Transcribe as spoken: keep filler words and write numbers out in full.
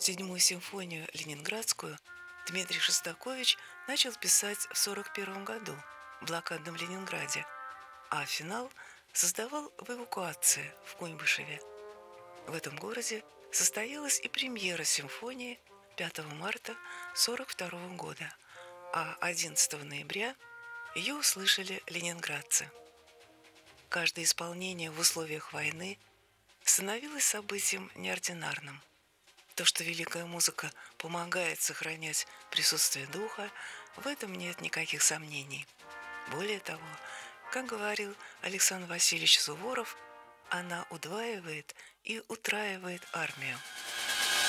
Седьмую симфонию ленинградскую Дмитрий Шостакович начал писать в сорок первом году в блокадном Ленинграде, а финал создавал в эвакуации в Куйбышеве. В этом городе состоялась и премьера симфонии пятого марта сорок второго года, а одиннадцатого ноября ее услышали ленинградцы. Каждое исполнение в условиях войны становилось событием неординарным. То, что великая музыка помогает сохранять присутствие духа, в этом нет никаких сомнений. Более того, как говорил Александр Васильевич Суворов, она удваивает и утраивает армию.